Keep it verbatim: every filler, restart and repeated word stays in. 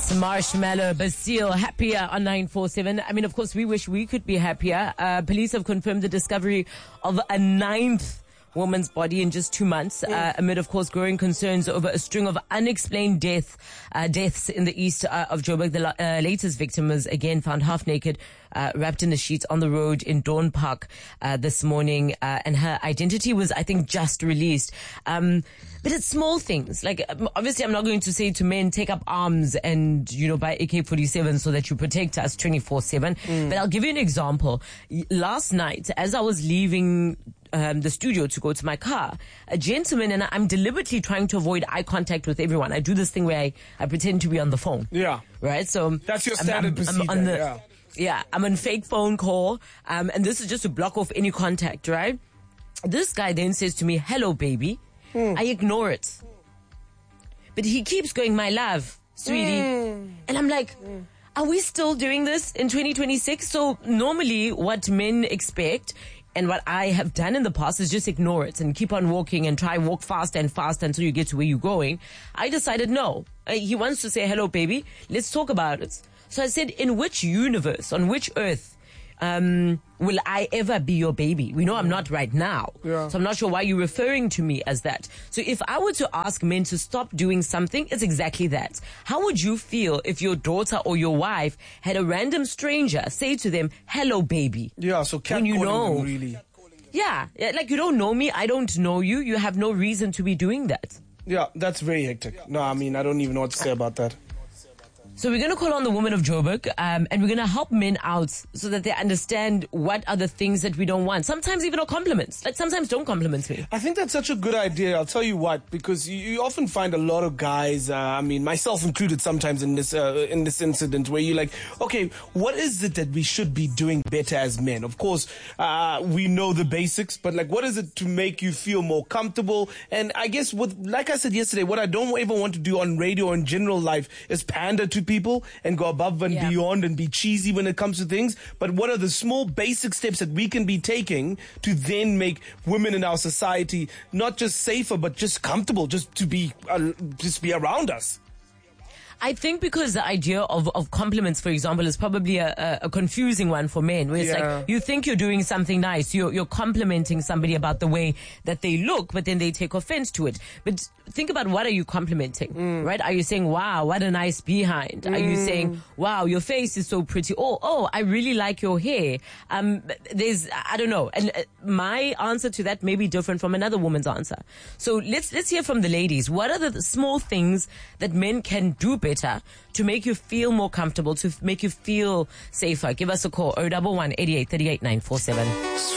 That's Marshmallow Basile, happier on nine four seven. I mean, of course, we wish we could be happier. Uh, police have confirmed the discovery of a ninth woman's body in just two months, uh, amid, of course, growing concerns over a string of unexplained death, uh, deaths in the east uh, of Joburg. The uh, latest victim was again found half naked, uh, wrapped in the sheets on the road in Dawn Park uh, this morning, uh, and her identity was, I think, just released. Um, but it's small things. Like, obviously, I'm not going to say to men, take up arms and, you know, buy A K forty-seven so that you protect us twenty-four seven. Mm. But I'll give you an example. Last night, as I was leaving Um, the studio to go to my car, a gentleman, and I'm deliberately trying to avoid eye contact with everyone. I do this thing where I, I pretend to be on the phone. Yeah. Right? So that's your I'm, standard I'm, procedure. I'm on the, yeah. yeah, I'm on fake phone call, um, and this is just to block off any contact, right? This guy then says to me, "Hello, baby." Hmm. I ignore it. But he keeps going, "My love, sweetie." Hmm. And I'm like, hmm. Are we still doing this in twenty twenty-six? So normally what men expect, and what I have done in the past, is just ignore it and keep on walking and try walk faster and faster until you get to where you're going. I decided no. Uh, he wants to say, "Hello, baby. Let's talk about it." So I said, in which universe, on which earth, um, will I ever be your baby? We know I'm not right now. Yeah. So I'm not sure why you're referring to me as that. So if I were to ask men to stop doing something, it's exactly that. How would you feel if your daughter or your wife had a random stranger say to them, "Hello, baby"? Yeah, so cat you know, them, really. Yeah, like you don't know me, I don't know you. You have no reason to be doing that. Yeah, that's very hectic. No, I mean, I don't even know what to say about that. So we're going to call on the women of Joburg, um, and we're going to help men out so that they understand what are the things that we don't want. Sometimes even are compliments. Like, sometimes don't compliment me. I think that's such a good idea. I'll tell you what, because you, you often find a lot of guys, uh, I mean, myself included sometimes in this, uh, in this incident, where you're like, okay, what is it that we should be doing better as men? Of course, uh, we know the basics, but like, what is it to make you feel more comfortable? And I guess with, like I said yesterday, what I don't ever want to do on radio or in general life is pander to people and go above and yeah. beyond and be cheesy when it comes to things. But what are the small basic steps that we can be taking to then make women in our society not just safer, but just comfortable, just to be, uh, just be around us? I think because the idea of, of compliments, for example, is probably a, a, a confusing one for men, where it's yeah. like, you think you're doing something nice, you're, you're complimenting somebody about the way that they look, but then they take offense to it. But think about, what are you complimenting, mm. right? Are you saying, "Wow, what a nice behind"? Mm. Are you saying, "Wow, your face is so pretty"? Oh, oh, I really like your hair. Um, there's, I don't know. And uh, my answer to that may be different from another woman's answer. So let's, let's hear from the ladies. What are the small things that men can do better better to make you feel more comfortable, to make you feel safer? Give us a call, oh one one, eight eight three eight, nine four seven.